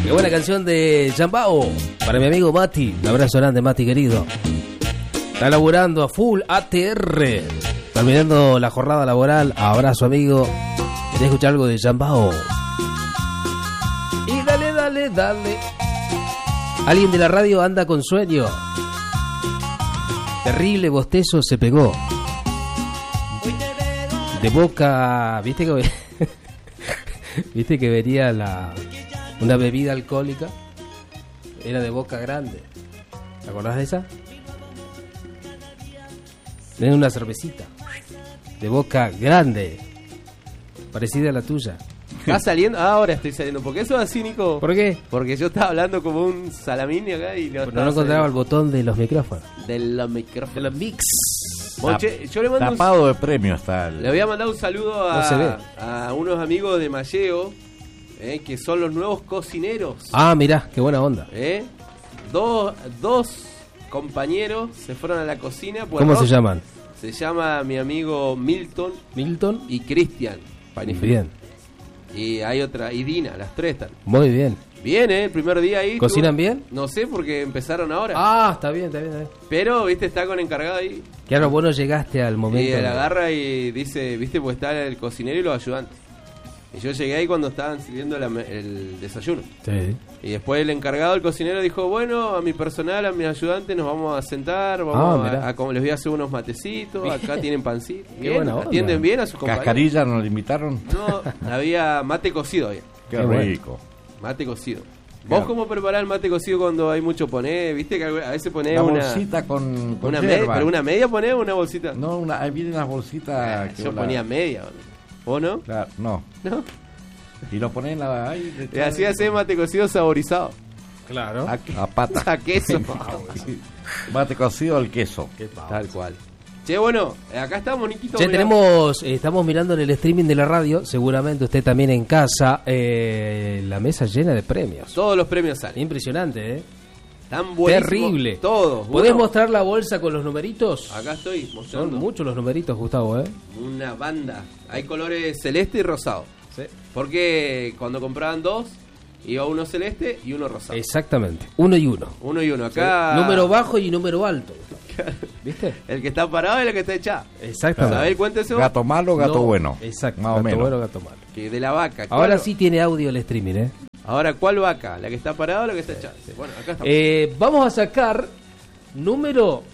Qué buena canción de Jambao para mi amigo Mati. Un abrazo grande, Mati querido. Está laburando a full ATR, terminando la jornada laboral. Abrazo, amigo. ¿Querés escuchar algo de Jambao? Y dale. Alguien de la radio anda con sueño. Terrible bostezo se pegó. De Boca, ¿viste que venía una bebida alcohólica? Era de Boca Grande. ¿Te acordás de esa? Tenía una cervecita de Boca Grande, parecida a la tuya. ¿Estás saliendo? Ahora estoy saliendo. ¿Por qué eso es así, Nico? ¿Por qué? Porque yo estaba hablando como un salamín acá y no encontraba el botón de los micrófonos. De los micrófonos. De los mix. Che, yo le mando tapado de premio está. Le voy a mandar un saludo a unos amigos de Malleo, que son los nuevos cocineros. Ah, mirá, qué buena onda. Dos compañeros se fueron a la cocina. ¿Cómo se llaman? Se llama mi amigo Milton y Cristian. Bien. Y hay otra, y Dina, las tres están. Muy bien. Bien, el primer día ahí. ¿Cocinan bien? No sé, porque empezaron ahora. Ah, está bien. Pero, viste, está con encargado ahí. Claro, vos no llegaste al momento. Y él agarra y dice, viste, pues está el cocinero y los ayudantes. Y yo llegué ahí cuando estaban sirviendo el desayuno. Sí. Y después el encargado, el cocinero, dijo, bueno, a mi personal, a mis ayudantes nos vamos a sentar, les voy a hacer unos matecitos, acá tienen pancito. Bien, atienden bien a sus compañeros. ¿Cascarilla no le invitaron? No, había mate cocido ahí. Qué rico. Mate cocido. ¿Vos cómo preparás el mate cocido cuando hay mucho poné? ¿Viste que a veces ponés una bolsita con una media? ¿Pero una media ponés o una bolsita? No, ahí vienen las bolsitas. Yo ponía media, ¿o no? Claro, no. Y lo ponen ahí. Y así hace mate cocido saborizado. Claro. A pata. A queso. Mate cocido al queso. Tal cual. Che, bueno, acá estamos, Niquito. Che, estamos mirando en el streaming de la radio, seguramente usted también en casa, la mesa llena de premios. Todos los premios salen. Impresionante, Tan buenísimo. Terrible. Todos. ¿Podés mostrar la bolsa con los numeritos? Acá estoy mostrando. Son muchos los numeritos, Gustavo, Una banda. Hay colores celeste y rosado. Sí. Porque cuando compraban dos, iba uno celeste y uno rosado. Exactamente. Uno y uno. Acá. Sí. Número bajo y número alto. ¿Viste? El que está parado y el que está echado. Exactamente. ¿Sabés? Cuéntese. Gato malo, gato bueno. Exacto. Más o menos. Bueno, gato malo. Que de la vaca. Ahora sí tiene audio el streaming, Ahora, ¿cuál vaca? ¿La que está parada o la que está echada? Sí. Bueno, acá estamos. Vamos a sacar número.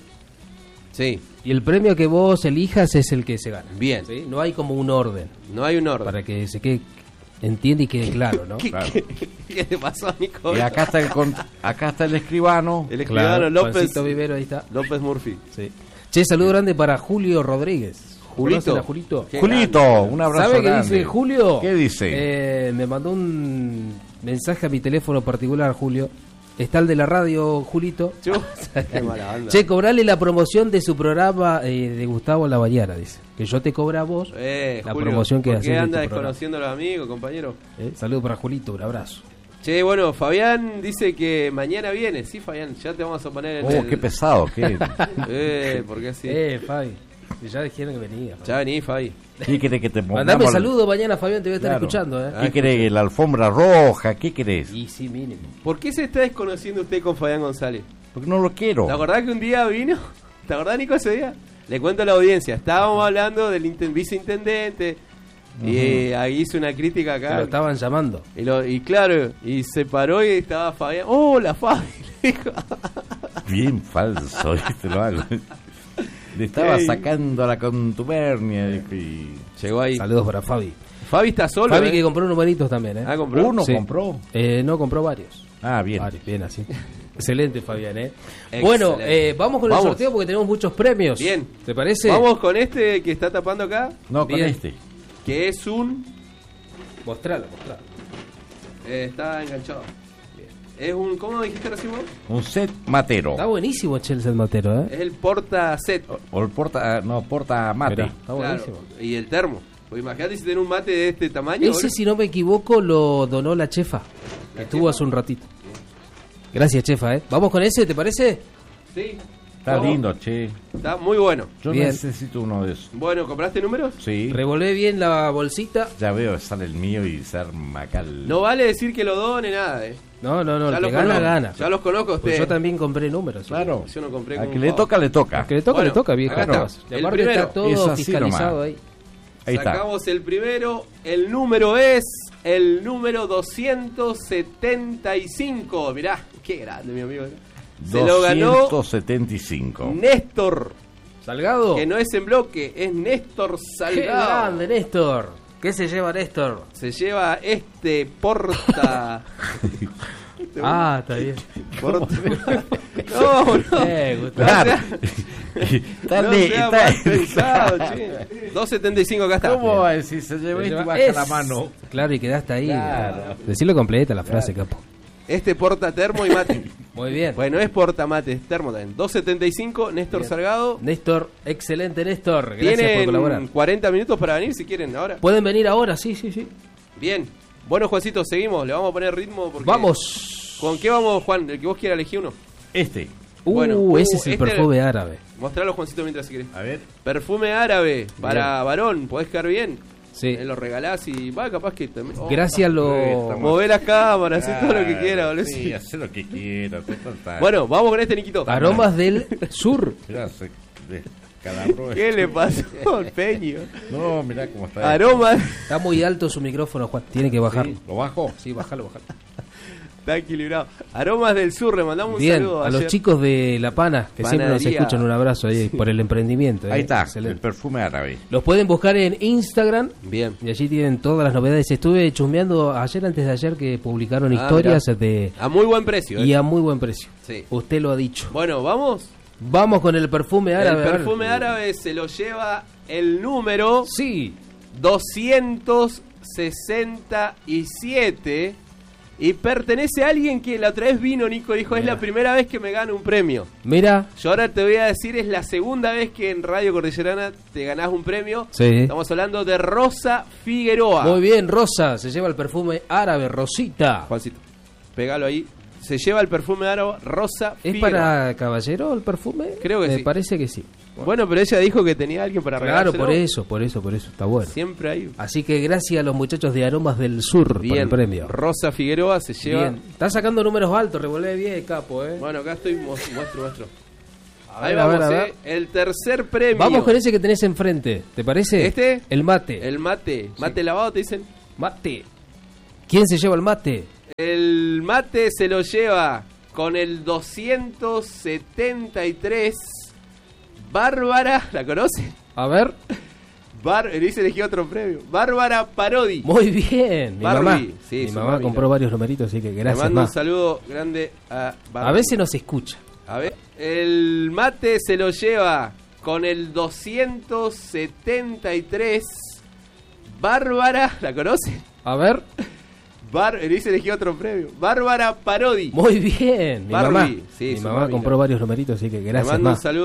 Sí. Y el premio que vos elijas es el que se gana. Bien. ¿Sí? No hay como un orden. No hay un orden. Para que se quede, entienda y quede claro, ¿no? Claro. ¿Qué te pasó, Nico? Y acá está el escribano. El escribano López Vivero, ahí está. López Murphy. Sí. Che, saludo grande para Julio Rodríguez. Julito. Julito, un abrazo ¿Sabe grande. qué dice Julio? ¿Qué dice? Me mandó un mensaje a mi teléfono particular, Julio. Está el de la radio, Julito. Qué mala onda. Che, cobrale la promoción de su programa de Gustavo Labañara, dice. Que yo te cobro a vos la Julio, promoción que haces. haces. ¿Por qué anda desconociendo a los amigos, compañero? Saludo para Julito, un abrazo. Che, bueno, Fabián dice que mañana viene. Sí, Fabián, ya te vamos a poner en qué pesado, qué. ¿Por qué así? Fabi. Ya dijeron que venía. Ya vení, Fabi. ¿Qué querés que te pongamos? Mandame saludo mañana, Fabián, te voy a estar escuchando. ¿Qué querés? ¿La alfombra roja? ¿Qué querés? Y sí, mínimo. ¿Por qué se está desconociendo usted con Fabián González? Porque no lo quiero. ¿Te acordás que un día vino? ¿Te acordás, Nico, ese día? Le cuento a la audiencia. Estábamos hablando del viceintendente. Y ahí hizo una crítica acá. Lo estaban llamando. Y claro, y se paró y estaba Fabián. ¡Hola, Fabi! Bien falso, ¿viste? Lo hago. Le estaba sacando la contubernia y llegó ahí. Saludos para Fabi. Fabi está solo. Fabi que compró numeritos también, Ah, ¿compró? ¿Uno sí. compró? No, compró varios. Ah, bien. Bien, así. Excelente, Fabián, Bueno, vamos con el sorteo porque tenemos muchos premios. Bien. ¿Te parece? Vamos con este que está tapando acá. No, bien. Con este. Que es un... Mostralo. Está enganchado. Es un... ¿Cómo dijiste recién vos? Un set matero. Está buenísimo el set matero, Es el porta set. O el porta mate. Mirá, está buenísimo. Claro. Y el termo. Pues imagínate si tiene un mate de este tamaño. Ese, si no me equivoco, lo donó la chefa. Estuvo hace un ratito. Gracias, chefa, ¿Vamos con ese, te parece? Sí. Está lindo, che. Está muy bueno. Yo necesito uno de esos. Bueno, ¿compraste números? Sí. Revolvé bien la bolsita. Ya veo, sale el mío y se arma acá No vale decir que lo done, nada, No, el que gana. Ya los conozco a ustedes. Pues yo también compré números. Claro. Yo no compré. Al que le toca, le toca. Al que le toca, le toca, viejo. Acá está. El primero está todo fiscalizado ahí. Ahí está. Sacamos el primero. El número es el número 275. Mirá, qué grande, mi amigo. Se lo ganó 275. Néstor Salgado. Que no es en bloque, es Néstor Salgado. Qué grande, Néstor. ¿Qué se lleva Néstor? Se lleva este porta. Está bien. No. Claro. No sea mal pensado, che. 275 acá está. ¿Cómo va a decir? Se lleva esto y baja la mano. Claro, y quedaste ahí. Claro. Decirlo completa la frase, capo. Este porta termo y mate. Muy bien. Bueno, es porta mate, es termo también. 275, Néstor Bien. Salgado. Néstor, excelente Néstor. Gracias Tienen por colaborar. 40 minutos para venir si quieren ahora. ¿Pueden venir ahora? Sí. Bien. Bueno, Juancito, seguimos. Le vamos a poner ritmo porque... Vamos. ¿Con qué vamos, Juan? El que vos quieras elegir uno. Este. Ese es el perfume árabe. Mostralo, Juancito, mientras si querés. A ver. Perfume árabe para varón. Podés quedar bien. Sí. Lo regalás y va, capaz que también. Gracias Mover las cámaras, hacer todo lo que quiera, boludo. Sí, hacer lo que quiera. Bueno, vamos con este, Niquito. Aromas del sur. Mirá, calabro. ¿Qué le pasó al Peño? No, mirá cómo está. Aromas. Está muy alto su micrófono, Juan. Tiene que bajarlo. ¿Lo bajo? Sí, bájalo. Está equilibrado. Aromas del sur, le mandamos un Bien, saludo a los chicos de La Pana, que siempre nos Panadería. escuchan, un abrazo ahí por el emprendimiento. Ahí está, Excelente. el perfume árabe. Los pueden buscar en Instagram. Bien. Y allí tienen todas las novedades. Estuve chusmeando antes de ayer que publicaron historias de A muy buen precio. y a muy buen precio. Sí. Usted lo ha dicho. Bueno, vamos. Vamos con el perfume árabe. El perfume árabe se lo lleva el número Sí. 267 y pertenece a alguien que la otra vez vino, Nico, dijo, es la primera vez que me gano un premio. Mira. Yo ahora te voy a decir, es la segunda vez que en Radio Cordillerana te ganás un premio. Sí. Estamos hablando de Rosa Figueroa. Muy bien, Rosa. Se lleva el perfume árabe, Rosita. Juancito, pégalo ahí. Se lleva el perfume árabe Rosa ¿Es Figueroa. para caballero el perfume? Creo que Me sí. parece que sí. Bueno, pero ella dijo que tenía alguien para Claro, regalárselo. por eso. Está bueno. Siempre hay. Así que gracias a los muchachos de Aromas del Sur por Bien, el premio. Rosa Figueroa se lleva. Bien. Está sacando números altos, revolvé bien, capo, Bueno, acá estoy, muestro. Ahí ver, a vamos, ver. El tercer premio. Vamos con ese que tenés enfrente, ¿te parece? ¿Este? El mate. El mate. Mate lavado, te dicen. Mate. ¿Quién se lleva el mate? El mate se lo lleva con el 273. Bárbara, ¿la conoce? A ver. Dice elegí otro premio. Bárbara Parodi. Muy bien. Mi Barbie, mamá, sí, mi su mamá mami, compró ¿no? varios numeritos, así que Le gracias, mando ma. un saludo grande a Barbie. A veces nos escucha. A ver, el mate se lo lleva con el 273. Bárbara, ¿la conoce? A ver. Dice elegí otro premio. Bárbara Parodi. Muy bien. Mi Barbie, mamá, sí, mi su mamá mami, compró ¿no? varios numeritos, así que Le gracias, mando ma. un saludo